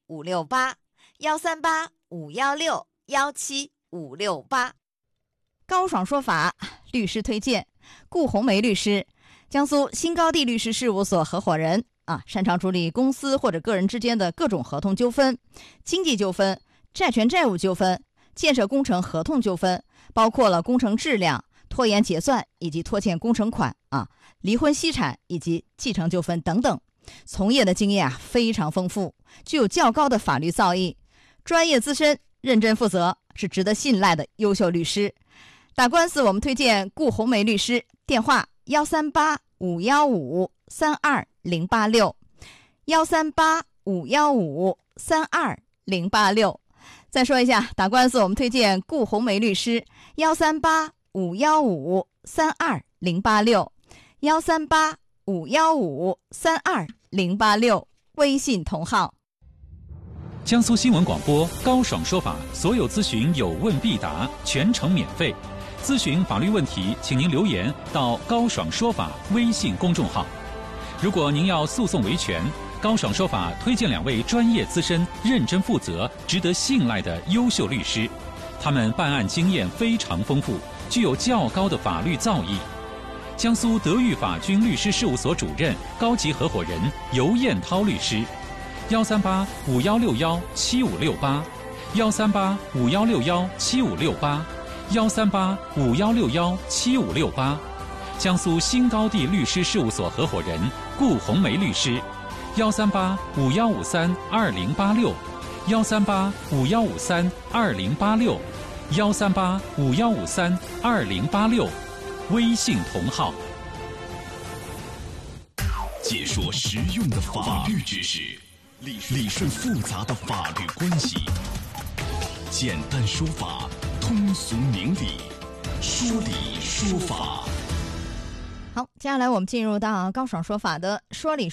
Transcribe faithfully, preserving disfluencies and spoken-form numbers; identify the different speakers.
Speaker 1: 五六八，幺三八五幺六幺七五六八。
Speaker 2: 高爽说法律师推荐顾红梅律师，江苏新高地律师事务所合伙人啊，擅长处理公司或者个人之间的各种合同纠纷、经济纠纷、债权债务纠纷、建设工程合同纠纷，包括了工程质量、拖延结算以及拖欠工程款啊、离婚析产以及继承纠纷等等。从业的经验啊非常丰富，具有较高的法律造诣，专业资深、认真负责，是值得信赖的优秀律师。打官司我们推荐顾红梅律师，电话幺三八五幺五三二零八六，幺三八五幺五三二零八六。再说一下，打官司我们推荐顾红梅律师，幺三八五幺五三二零八六，幺三八五幺五三二零八六，微信同号。
Speaker 3: 江苏新闻广播高爽说法，所有咨询有问必答，全程免费。咨询法律问题，请您留言到高爽说法微信公众号。如果您要诉讼维权，高爽说法推荐两位专业资深、认真负责、值得信赖的优秀律师，他们办案经验非常丰富，具有较高的法律造诣。江苏德裕法军律师事务所主任、高级合伙人尤彦涛律师，幺三八五幺六幺七五六八，幺三八五幺六幺七五六八，幺三八五幺六幺七五六八。江苏新高地律师事务所合伙人顾红梅律师，幺三八五幺五三二零八六，幺三八五幺五三二零八六，幺三八五幺五三二零八六，微信同号。
Speaker 4: 解说实用的法律知识，理顺复杂的法律关系，简单说法，通俗明理，说理说法。
Speaker 2: 好，接下来我们进入到高爽说法的说理